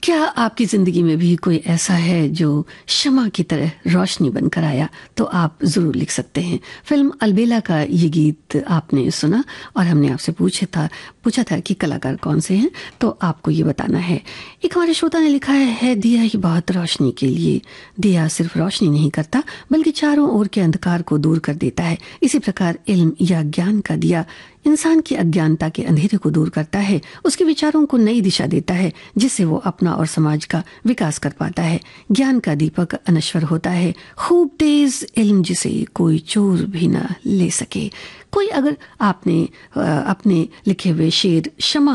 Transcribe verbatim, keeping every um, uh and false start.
क्या आपकी जिंदगी में भी कोई ऐसा है जो शमा की तरह रोशनी बनकर आया? तो आप जरूर लिख सकते हैं। फिल्म अलबेला का ये गीत आपने सुना और हमने आपसे पूछा था पूछा था कि कलाकार कौन से हैं, तो आपको ये बताना है। एक हमारे श्रोता ने लिखा है, है दिया ही बहुत रोशनी के लिए। दिया सिर्फ रोशनी नहीं करता बल्कि चारों ओर के अंधकार को दूर कर देता है। इसी प्रकार इल्म या ज्ञान का दिया इंसान की अज्ञानता के अंधेरे को दूर करता है, उसके विचारों को नई दिशा देता है, जिससे वो अपना और समाज का विकास कर पाता है। ज्ञान का दीपक अनश्वर होता है, खूब तेज इल्म जिसे कोई चोर भी ना ले सके। कोई अगर आपने अपने लिखे हुए शेर शमा